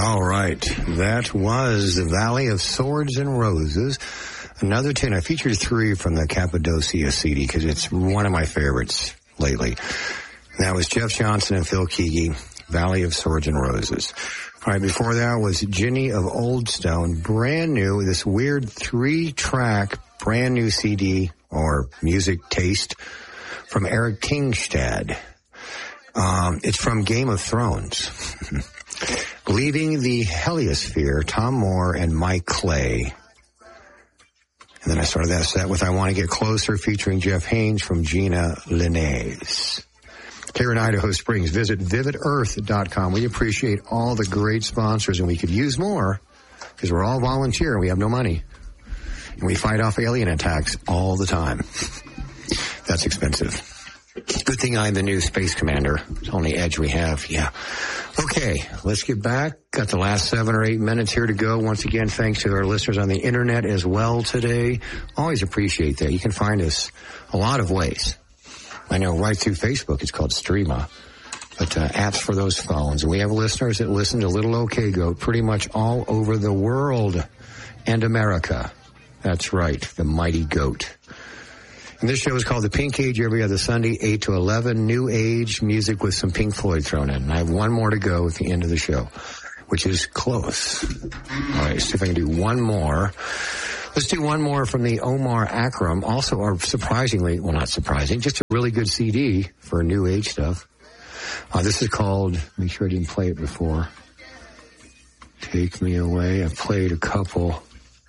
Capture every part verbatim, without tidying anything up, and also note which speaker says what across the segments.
Speaker 1: All right. That was The Valley of Swords and Roses. Another tune. I featured three from the Cappadocia C D because it's one of my favorites lately. That was Jeff Johnson and Phil Keaggy, Valley of Swords and Roses. All right, before that was Ginny of Old Stone, brand new, this weird three-track, brand new C D or music taste from Eric Kingstad. Um, it's from Game of Thrones. Leaving the Heliosphere, Tom Moore and Mike Clay. And then I started that set with I Want to Get Closer, featuring Jeff Haynes from Gina Linnaeus. Here in Idaho Springs, visit vivid earth dot com. We appreciate all the great sponsors, and we could use more because we're all volunteer and we have no money. And we fight off alien attacks all the time. That's expensive. Good thing I'm the new space commander. It's the only edge we have, yeah. Okay, let's get back. Got the last seven or eight minutes here to go. Once again, thanks to our listeners on the internet as well today. Always appreciate that. You can find us a lot of ways. I know right through Facebook, it's called Streama, but uh, apps for those phones. And we have listeners that listen to Little OK Goat pretty much all over the world and America. That's right, the mighty goat. And this show is called The Pink Age, every other Sunday, eight to eleven, new age music with some Pink Floyd thrown in. And I have one more to go at the end of the show, which is close. All right, see if I can do one more. Let's do one more from the Omar Akram, also are surprisingly, well, not surprising, just a really good C D for new age stuff. Uh, this is called, make sure I didn't play it before, Take Me Away. I've played a couple.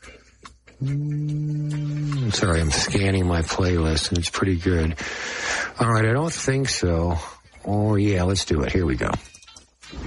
Speaker 1: Mm, sorry, I'm scanning my playlist, and it's pretty good. All right, I don't think so. Oh, yeah, let's do it. Here we go.